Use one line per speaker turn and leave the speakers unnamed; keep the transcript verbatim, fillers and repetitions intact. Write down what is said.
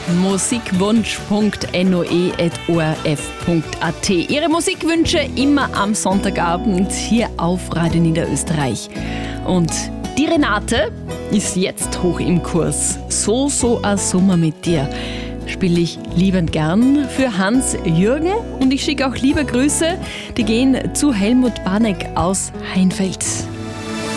musikwunsch punkt noe at o r f punkt a t. Ihre Musikwünsche immer am Sonntagabend hier auf Radio Niederösterreich. Und die Renate ist jetzt hoch im Kurs. So, so a Sommer mit dir spiele ich liebend gern für Hans-Jürgen und ich schicke auch liebe Grüße, die gehen zu Helmut Barneck aus Heinfeld.